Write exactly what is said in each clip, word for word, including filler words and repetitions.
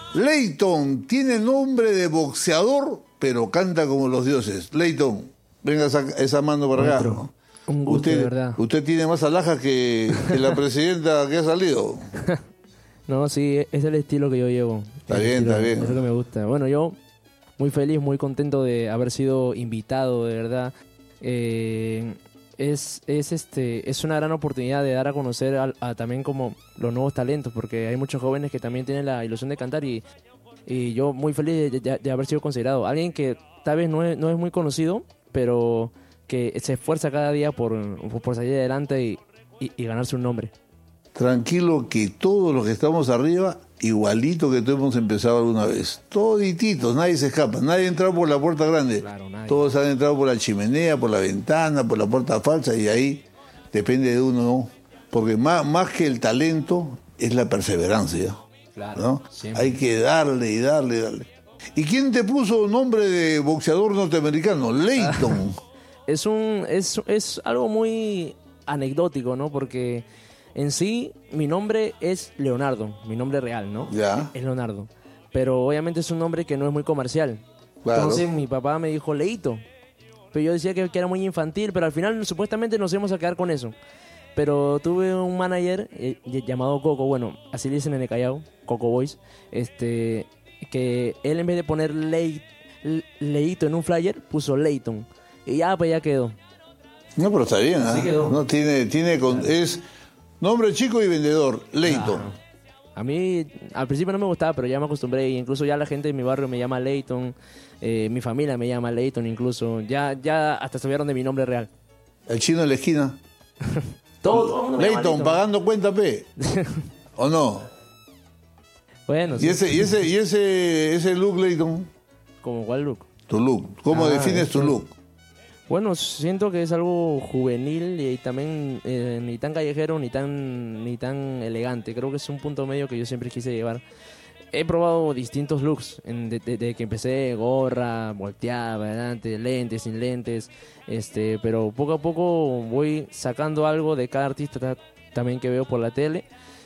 Leyton tiene nombre de boxeador, pero canta como los dioses. Leyton, venga esa, esa mano para acá. Otro. Un gusto, usted, de verdad. Usted tiene más alhajas que, que la presidenta que ha salido. No, sí, es el estilo que yo llevo. Está El bien, estilo, está bien. Es lo que me gusta. Bueno, yo muy feliz, muy contento de haber sido invitado, de verdad. Eh, es, es, este, es una gran oportunidad de dar a conocer a, a también como los nuevos talentos, porque hay muchos jóvenes que también tienen la ilusión de cantar y, y yo muy feliz de, de, de haber sido considerado. Alguien que tal vez no es, no es muy conocido, pero que se esfuerza cada día por, por salir adelante y, y, y ganarse un nombre. Tranquilo que todos los que estamos arriba, igualito que todos hemos empezado alguna vez. Todititos, nadie se escapa, nadie ha entrado por la puerta grande. Claro, nadie. Todos han entrado por la chimenea, por la ventana, por la puerta falsa y ahí depende de uno, ¿no? Porque más, más que el talento es la perseverancia. Claro, ¿no? siempre. Hay que darle y darle y darle. ¿Y quién te puso nombre de boxeador norteamericano? Leyton. Es un es, es algo muy anecdótico, ¿no? Porque en sí mi nombre es Leonardo, mi nombre real, ¿no? Ya. Es Leonardo. Pero obviamente es un nombre que no es muy comercial. Claro. Entonces mi papá me dijo Leito. Pero yo decía que, que era muy infantil, pero al final supuestamente nos íbamos a quedar con eso. Pero tuve un manager eh, llamado Coco, bueno, así le dicen en el Callao, Coco Boys, este, que él en vez de poner Ley, Leito en un flyer, puso Leyton. Y ya, pues ya quedó. No, pero está bien, Así ¿eh? quedó. No, tiene, tiene con, es nombre chico y vendedor, Leyton. Claro. A mí al principio no me gustaba, pero ya me acostumbré. Y incluso ya la gente de mi barrio me llama Leyton, eh, mi familia me llama Leyton incluso. Ya, ya hasta sabieron de mi nombre real. El chino en la esquina. Todo, todo el mundo me llama Leyton, Leyton. pagando cuenta P. ¿O no? Bueno, Y sí. ese, y ese, y ese, ese look, Leyton, ¿Como cuál look? tu look. ¿Cómo Ah, defines tu eso. look? Bueno, siento que es algo juvenil y también eh, ni tan callejero ni tan ni tan elegante. Creo que es un punto medio que yo siempre quise llevar. He probado distintos looks, en, de, de, de que empecé gorra, volteada, adelante, lentes, sin lentes, este, pero poco a poco voy sacando algo de cada artista ta, también que veo por la tele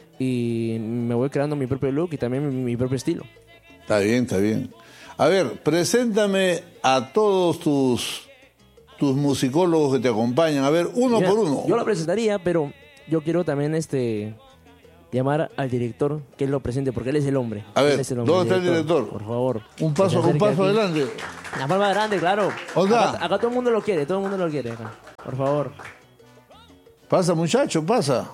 y me voy creando mi propio look y también mi, mi propio estilo. Está bien, está bien. A ver, preséntame a todos tus, tus musicólogos que te acompañan. A ver, uno Mira, por uno. Yo la presentaría, pero yo quiero también este llamar al director que él lo presente, porque él es el hombre. A ver, Él es el hombre, ¿dónde está el director? Por favor. Un Que paso, se un acerque paso aquí. adelante. La palma grande, claro. Onda. Acá, acá todo el mundo lo quiere, todo el mundo lo quiere acá. Por favor. Pasa, muchacho, pasa.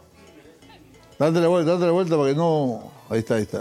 Date la vuelta, date la vuelta para que no... Ahí está, ahí está.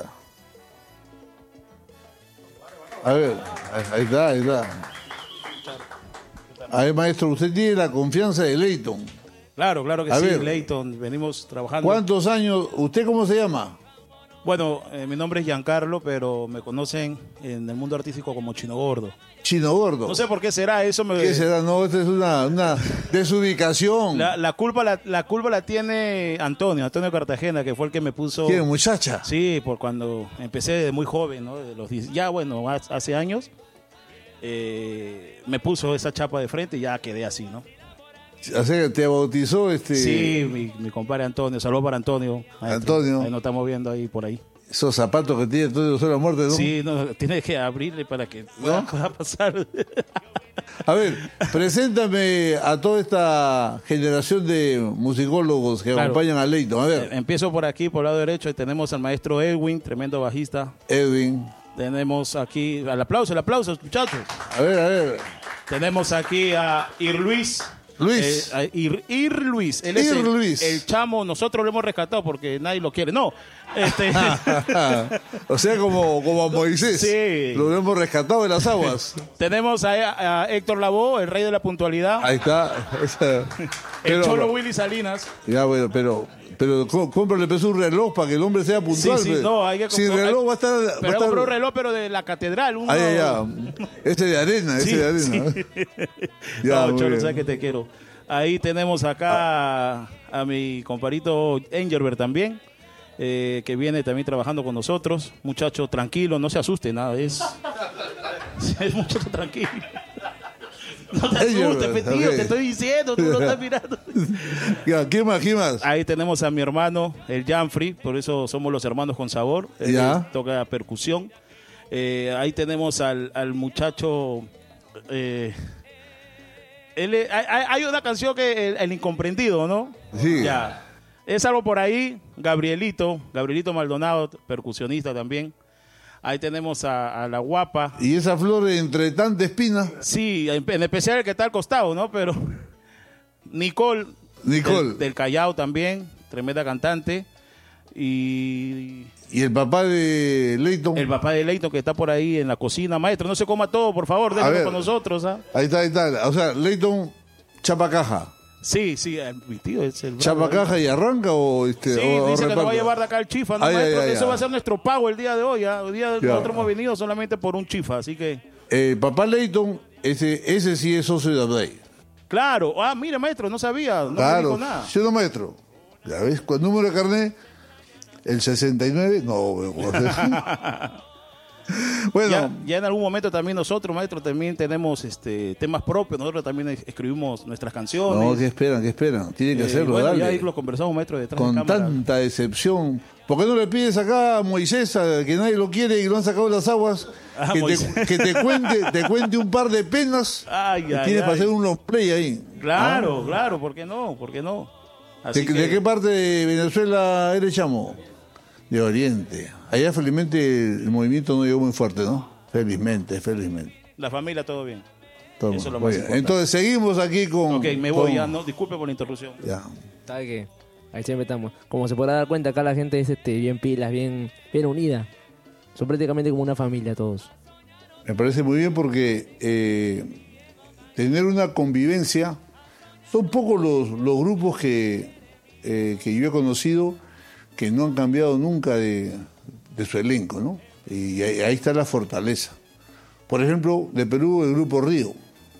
A ver, ahí, ahí está, ahí está. A ver, maestro, usted tiene la confianza de Leyton. Claro, claro que A sí, ver. Leyton, venimos trabajando. ¿Cuántos años? ¿Usted cómo se llama? Bueno, eh, mi nombre es Giancarlo, pero me conocen en el mundo artístico como Chino Gordo. Chino Gordo. No sé por qué será eso. Me, ¿Qué será? No, esta es una, una desubicación. La, la culpa la, la culpa la tiene Antonio, Antonio Cartagena, que fue el que me puso... ¿Quién, muchacha? Sí, por cuando empecé desde muy joven, ¿no? De los diez, ya bueno, hace años, eh, me puso esa chapa de frente y ya quedé así, ¿no? O sea, te bautizó este... Sí, mi, mi compadre Antonio, saludos para Antonio. maestro. Antonio. Ahí nos estamos viendo ahí por ahí. Esos zapatos que tiene Antonio de la muerte, ¿no? Sí, no, tienes que abrirle para que pueda, ¿No? pueda pasar. A ver, preséntame a toda esta generación de musicólogos que Claro. acompañan a Leyton. A ver, Eh, Empiezo por aquí, por el lado derecho, y tenemos al maestro Edwin, tremendo bajista. Edwin. Tenemos aquí, al aplauso, el aplauso, muchachos. A ver, a ver. Tenemos aquí a Ir Luis. Luis. Eh, a Ir, Ir Luis. Él es Ir el, Luis. el chamo, nosotros lo hemos rescatado porque nadie lo quiere. No. Este, O sea, como, como a Moisés. Sí. Lo hemos rescatado de las aguas. tenemos a, a Héctor Lavoe, el rey de la puntualidad. Ahí está. Esa- el pero- Cholo Willy Salinas. Ya, bueno, pero... Pero có- cómprale pues, un reloj para que el hombre sea puntual. Sí, sí, pues. no, hay que Sin comprar- reloj hay- va a estar... va a Pero estar- compró un reloj, pero de la catedral. Uno, Ay, ay, ay. Este de arena, este Sí, de arena. sí. Ya, no, muy Cholo, bien. sabes que te quiero. Ahí tenemos acá a, a mi comparito Engelbert también, eh, que viene también trabajando con nosotros. Muchacho tranquilo, no se asuste, nada, es, es muchacho tranquilo. No te asustes, Engelbert, tío, ok. te estoy diciendo, tú lo estás mirando. Ya, ¿quién más? ¿Quién más? Ahí tenemos a mi hermano, el Janfrey, por eso somos los hermanos con sabor. Él Ya. toca percusión. Eh, ahí tenemos al, al muchacho. Eh, él es- hay, hay- hay una canción que el, el incomprendido, ¿no? Sí. Ya. Es algo por ahí. Gabrielito, Gabrielito Maldonado, percusionista también. Ahí tenemos a, a la guapa. Y esa flor entre tanta espina, Sí, en, en especial el que está al costado, ¿no? Pero Nicole. Nicole. Del, del Callao también, tremenda cantante. Y y el papá de Leighton. el papá de Leito que está por ahí en la cocina. Maestro, no se coma todo, por favor, A déjelo ver. con nosotros. ¿Ah? Ahí está, ahí está. O sea, Leighton chapa caja. Sí, sí, eh, mi tío es el... ¿Chapa brother. caja y arranca o este? Sí, o- o dice que nos va a reparte? llevar de acá el chifa, ¿no, Ay, maestro? ay, ay, Eso ay. va a ser nuestro pago el día de hoy. ¿Ah? Hoy día Ya. nosotros hemos venido solamente por un chifa, así que... Eh, papá Leighton, ese, ese sí es socio de Abday. Claro. Ah, mire, maestro, no sabía, no me Claro, dijo nada. ¿sí o no, maestro? Ya ves, con número de carnet, el sesenta y nueve, no, bueno. Bueno, Ya, ya en algún momento también nosotros, maestro, también tenemos este temas propios. Nosotros también es- escribimos nuestras canciones. no, ¿qué esperan? ¿Qué esperan? Tienen que Eh, hacerlo, bueno, dale. ya ahí lo conversamos, maestro, detrás de Con cámara. tanta decepción. ¿Por qué no le pides acá a Moisés, a que nadie lo quiere y lo han sacado de las aguas, Ah, que, Moisés. te, que te cuente te cuente un par de penas? Ay, que ay, tienes para ay. hacer unos play ahí. Claro, claro, ¿por qué no? ¿Por qué no? ¿Ah? Así ¿De, que- de qué parte de Venezuela eres, chamo? De Oriente. Allá felizmente el movimiento no llegó muy fuerte, ¿no? Felizmente, felizmente. La familia, todo bien. Todo Eso es lo muy más bien. importante. Entonces seguimos aquí con... Ok, me voy con- ya, no, disculpe por la interrupción. Ya. ¿Sabe qué? Ahí siempre estamos. Como se podrá dar cuenta, acá la gente es este, bien pilas, bien, bien unida. Son prácticamente como una familia todos. Me parece muy bien porque eh, tener una convivencia, son pocos los, los grupos que, eh, que yo he conocido que no han cambiado nunca de, de su elenco, ¿no? Y ahí, ahí está la fortaleza. Por ejemplo, de Perú el grupo Río,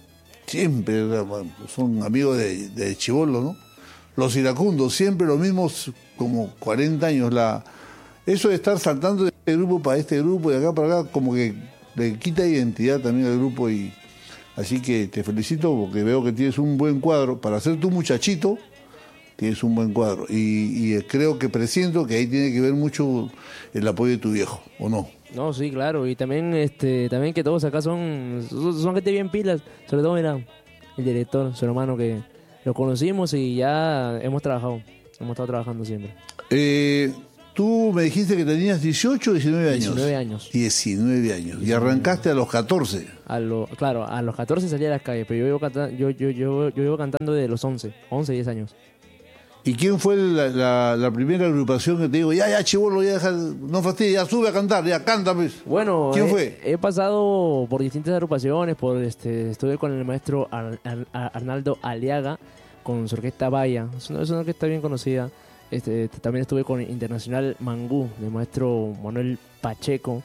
siempre bueno, son amigos de, de Chibolo, ¿no? Los iracundos, siempre los mismos, como cuarenta años. La, eso de estar saltando de este grupo para este grupo, de acá para acá, como que le quita identidad también al grupo. Y así que te felicito porque veo que tienes un buen cuadro. Para ser tu muchachito, tienes un buen cuadro. Y, y creo que presiento que ahí tiene que ver mucho el apoyo de tu viejo, ¿o no? No, sí, claro. Y también este también que todos acá son, son, son gente bien pilas. Sobre todo, mira, el director, su hermano, que lo conocimos y ya hemos trabajado. Hemos estado trabajando siempre. Eh, tú me dijiste que tenías dieciocho o diecinueve años. diecinueve años. diecinueve años. Y arrancaste a los catorce. A lo, claro, a los catorce salí a las calles, pero yo llevo, canta- yo, yo, yo, yo llevo cantando de los once, once, diez años. ¿Y quién fue la, la- la primera agrupación que te digo, ya, ya, chibolo, ya deja, no fastidies, ya sube a cantar, ya, canta, pues? Bueno, ¿Quién he, fue? he pasado por distintas agrupaciones, por este, estuve con el maestro Ar- Ar- Ar- Arnaldo Aliaga, con su orquesta Vaya, es una, es una orquesta bien conocida. Este, también estuve con Internacional Mangú, del maestro Manuel Pacheco.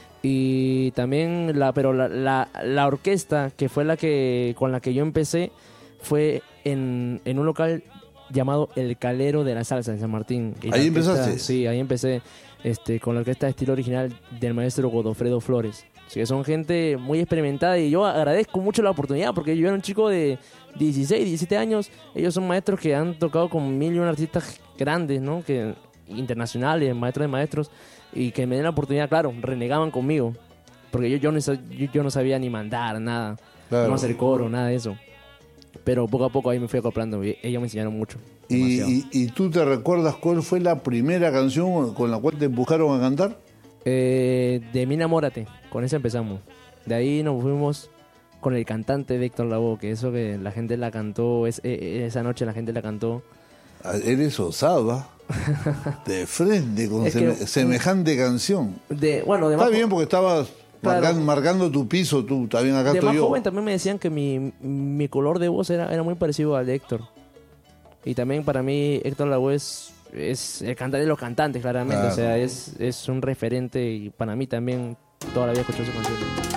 Y también, la pero la, la, la orquesta que fue la que con la que yo empecé fue en, en un local llamado El Calero de la Salsa en San Martín. Y la ¿Ahí orquesta- empezaste? Sí, ahí empecé este, con la orquesta de estilo original del maestro Godofredo Flores. Así que son gente muy experimentada y yo agradezco mucho la oportunidad porque yo era un chico de dieciséis, diecisiete años. Ellos son maestros que han tocado con mil y un artistas grandes, ¿no? Que, internacionales, maestros de maestros, y que me den la oportunidad, claro, renegaban conmigo. Porque yo, yo, no, sa- yo, yo no sabía ni mandar, nada. Claro. No hacer coro, nada de eso. Pero poco a poco ahí me fui acoplando y ellos me enseñaron mucho. ¿Y, demasiado. y, y tú te recuerdas cuál fue la primera canción con la cual te empujaron a cantar? Eh, de Mi Enamórate, con esa empezamos. De ahí nos fuimos con el cantante de Héctor Lavoe, que eso que la gente la cantó, es, eh, esa noche la gente la cantó. Ah, eres osado, ¿ah? De frente con Es que- seme- semejante canción. De, bueno, de Está más, bien porque estabas Claro. marcan- marcando tu piso, tú también acá de estoy más yo. joven también me decían que mi, mi color de voz era, era muy parecido al de Héctor. Y también para mí Héctor Lavoe es, es el cantante de los cantantes, claramente. Claro. O sea, es, es un referente y para mí también toda la vida escuché su canción.